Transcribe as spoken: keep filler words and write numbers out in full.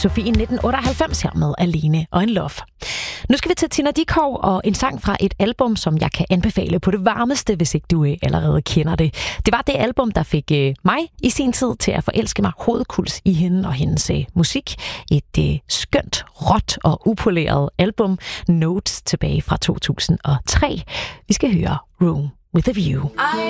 Sofie nitten otteoghalvfems her med Alene og en Love. Nu skal vi til Tina Dickow og en sang fra et album, som jeg kan anbefale på det varmeste, hvis ikke du øh, allerede kender det. Det var det album, der fik øh, mig i sin tid til at forelske mig hovedkuls i hende og hendes øh, musik. Et øh, skønt, råt og upoleret album, Notes, tilbage fra to tusind og tre. Vi skal høre Room with a View. I